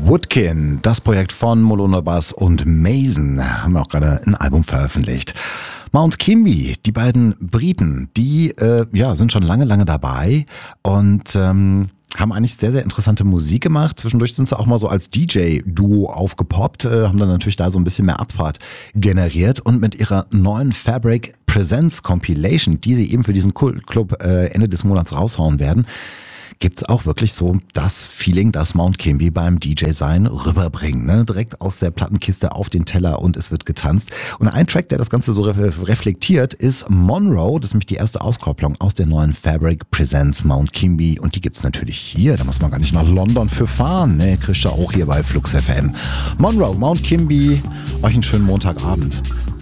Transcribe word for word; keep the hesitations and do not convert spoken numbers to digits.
Woodkin, das Projekt von Molona Bass und Mason, haben auch gerade ein Album veröffentlicht. Mount Kimby, die beiden Briten, die äh, ja, sind schon lange, lange dabei und ähm, haben eigentlich sehr, sehr interessante Musik gemacht. Zwischendurch sind sie auch mal so als D J-Duo aufgepoppt, äh, haben dann natürlich da so ein bisschen mehr Abfahrt generiert und mit ihrer neuen Fabric Presents Compilation, die sie eben für diesen Kultclub äh, Ende des Monats raushauen werden, gibt's auch wirklich so das Feeling, das Mount Kimby beim D J-Sein rüberbringt. Ne? Direkt aus der Plattenkiste auf den Teller und es wird getanzt. Und ein Track, der das Ganze so re- reflektiert, ist Monroe. Das ist nämlich die erste Auskopplung aus der neuen Fabric Presents Mount Kimby. Und die gibt's natürlich hier. Da muss man gar nicht nach London für fahren. Ne? Kriegst du auch hier bei Flux F M. Monroe, Mount Kimby. Euch einen schönen Montagabend.